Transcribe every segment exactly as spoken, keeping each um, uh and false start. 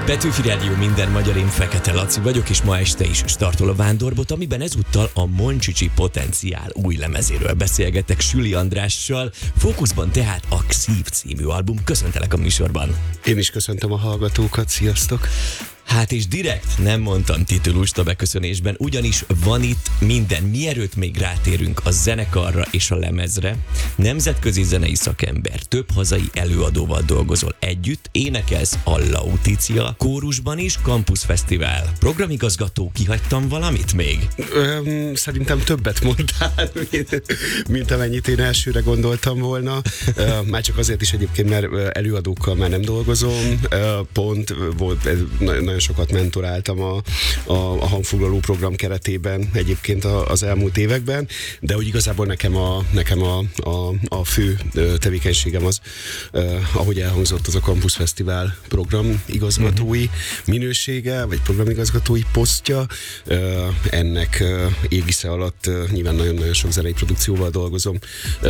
Petőfi Rádió, minden magyar, én Fekete Laci vagyok, és ma este is startol a Vándorbot, amiben ezúttal a Moncsicsi Potenciál új lemezéről beszélgetek Süli Andrással. Fókuszban tehát a Xív című album. Köszöntelek a műsorban. Én is köszöntöm a hallgatókat, sziasztok! Hát és direkt nem mondtam titulust a beköszönésben, ugyanis van itt minden. Mielőtt még rátérünk a zenekarra és a lemezre, nemzetközi zenei szakember, több hazai előadóval dolgozol együtt, énekelsz a Lautitia kórusban is, Campus Fesztivál programigazgató, kihagytam valamit még? Öm, szerintem többet mondtál, mint amennyit én elsőre gondoltam volna. Már csak azért is egyébként, mert előadókkal már nem dolgozom, pont volt nagyon sokat mentoráltam a, a, a hangfoglaló program keretében egyébként az elmúlt években, de úgy igazából nekem a, nekem a, a, a fő tevékenységem az, ahogy elhangzott, az a Campus Fesztivál program igazgatói uh-huh. minősége, vagy programigazgatói posztja. Ennek égisze alatt nyilván nagyon-nagyon sok zenei produkcióval dolgozom,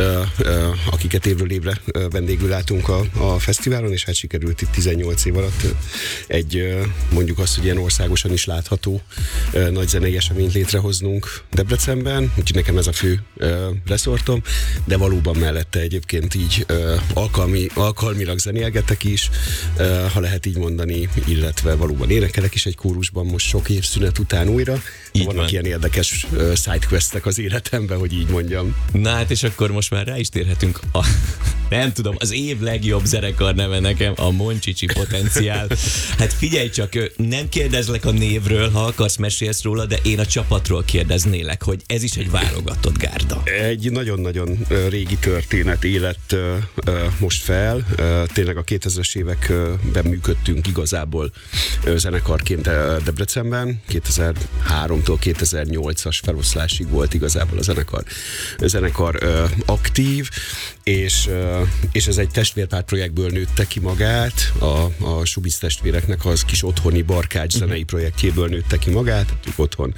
akiket évről évre vendégül látunk a, a fesztiválon, és hát sikerült itt tizennyolc év alatt egy mondjuk azt, hogy ilyen országosan is látható uh, nagy zenei eseményt létrehoznunk Debrecenben, úgyhogy nekem ez a fő uh, reszortom, de valóban mellette egyébként így uh, alkalmi, alkalmilag zenélgetek is, uh, ha lehet így mondani, illetve valóban énekelek is egy kórusban most sok év szünet után újra. Így Vannak van. Ilyen érdekes uh, sidequestek az életemben, hogy így mondjam. Na hát és akkor most már rá is térhetünk a, nem tudom, az év legjobb zenekar neve nekem, a Moncsicsi Potenciál. Hát figyelj csak, nem kérdezlek a névről, ha akarsz, mesélsz róla, de én a csapatról kérdeznélek, hogy ez is egy válogatott gárda. Egy nagyon-nagyon régi történet élet most fel. Tényleg a kétezres években működtünk igazából zenekarként Debrecenben. kétezer-háromtól kétezer-nyolcas feloszlásig volt igazából a zenekar, a zenekar aktív, és, és ez egy testvérpár projektből nőtte ki magát, a, a Subic testvéreknek az kis otthoni barkács zenei projektjéből nőtte ki magát, otthon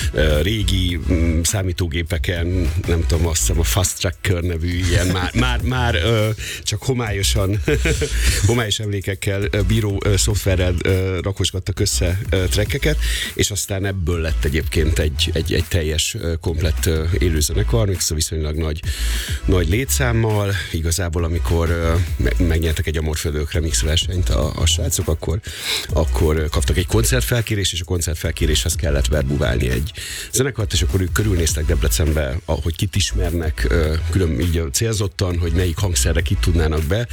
régi számítógépeken, nem tudom, azt hiszem a Fast Tracker nevű ilyen már, már, már csak homályosan homályos emlékekkel bíró szoftverrel rakosgattak össze trekkeket, és aztán ebből lett egyébként egy, egy, egy teljes, komplett élőzenekar, még viszonylag nagy, nagy létszámmal. Igazából, amikor megnyertek egy Amorföldök remix versenyt a, a srácok, akkor, akkor kaptak egy koncertfelkérés, és a koncertfelkéréshez kellett verbuválni egy zenekart, és akkor ők körülnéztek Debrecenbe, hogy kit ismernek, külön így célzottan, hogy melyik hangszerre kit tudnának be,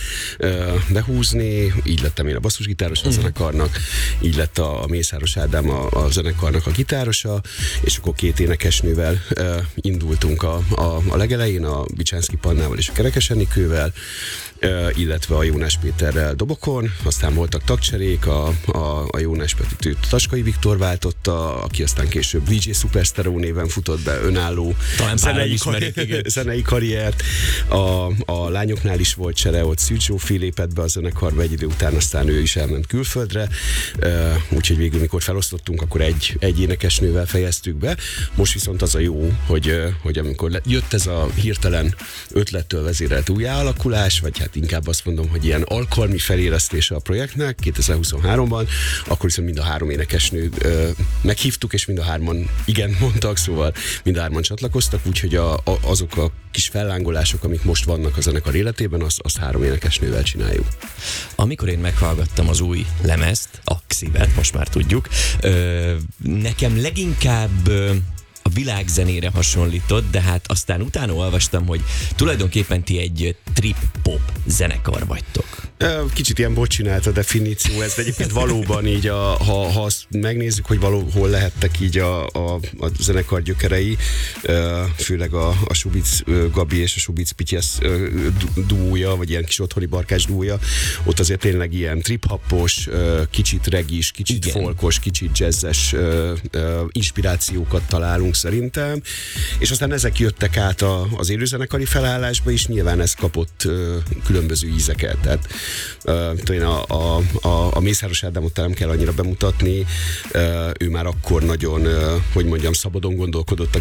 behúzni. Így lettem én a basszusgitáros a zenekarnak, így lett a, a Mészáros Ádám a, a zenekarnak a gitárosa, és akkor két énekesnővel indultunk a, a, a legelején, a Bicsánszky Pannával és a Kerekes Enikővel, illetve a Jónás Péterrel dobokon, aztán voltak tagcserék, a, a, a Jónás Petitőt Taskai Viktor váltotta, aki aztán később dé dzsé Superstaró néven futott be önálló zenei, karri- zenei karriert. A, a lányoknál is volt csere, ott Szűcs Zsófi lépett be a zenekarba egy idő után, aztán ő is elment külföldre, úgyhogy végül, mikor felosztottunk, akkor egy, egy énekesnővel fejeztük be. Most viszont az a jó, hogy, hogy amikor jött ez a hirtelen ötlettől vezérelt újjáalakulás, vagy hát inkább azt mondom, hogy ilyen alkalmi felélesztése a projektnek kétezer-huszonháromban, akkor viszont mind a három énekesnőt ö, meghívtuk, és mind a hárman igen mondtak, szóval mind a hárman csatlakoztak, úgyhogy a, a, azok a kis fellángolások, amik most vannak a zenekar életében, azt, azt három énekesnővel csináljuk. Amikor én meghallgattam az új lemezt, a Xívet, most már tudjuk, ö, nekem leginkább ö, a világzenére hasonlított, de hát aztán utána olvastam, hogy tulajdonképpen ti egy trip-pop zenekar vagytok. Kicsit ilyen bocsinált a definíció, ez egyébként valóban így, a, ha, ha azt megnézzük, hogy valahol lehettek így a, a, a zenekar gyökerei, főleg a, a Subic Gabi és a Subic Pityesz duója, vagy ilyen kis otthoni barkács duója, ott azért tényleg ilyen trip-hopos, kicsit regis, kicsit igen. folkos, kicsit jazzes inspirációkat találunk szerintem, és aztán ezek jöttek át a, az élőzenekari felállásba is, nyilván ez kapott különböző ízeket, tehát Uh, a, a, a, a Mészáros Ádámot nem kell annyira bemutatni, uh, ő már akkor nagyon, uh, hogy mondjam, szabadon gondolkodott a